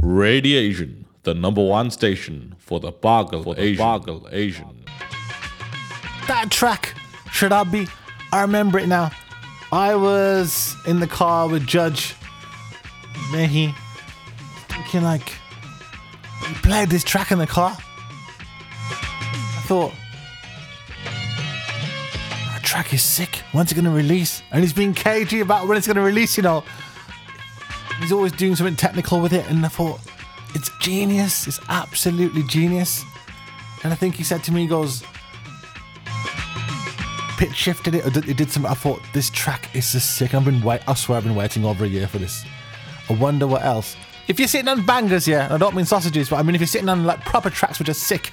Radiation, the number one station for the Pagal Asian. That track, Sharabi, I remember it now. I was in the car with Judge Mehi, thinking like, he played this track in the car. I thought, that track is sick. When's it going to release? And he's being cagey about when it's going to release, you know. He's always doing something technical with it, and I thought, it's genius. It's absolutely genius. And I think he said to me, he goes, pitch shifted it, or he did something. I thought, this track is just sick. I swear I've been waiting over a year for this. I wonder what else. If you're sitting on bangers, yeah, and I don't mean sausages, but I mean if you're sitting on like proper tracks which are sick,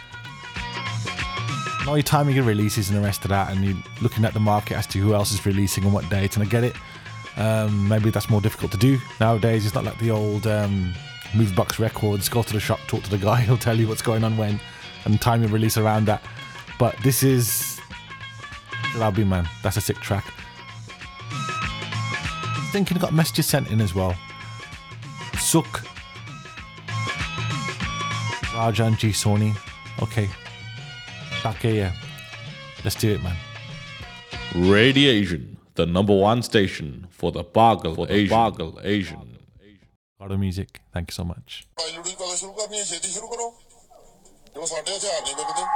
all your timing your releases and the rest of that, and you're looking at the market as to who else is releasing and what date, and I get it. Maybe that's more difficult to do nowadays. It's not like the old Movebox Records, go to the shop, talk to the guy, he'll tell you what's going on when, and time your release around that. But this is Jalabi, man, that's a sick track. I think he got messages sent in as well. Suk Rajan G Sony. Okay. Yeah. Let's do it, man. Radiation, the number one station for the Pagal Asian. Auto music. Thank you so much.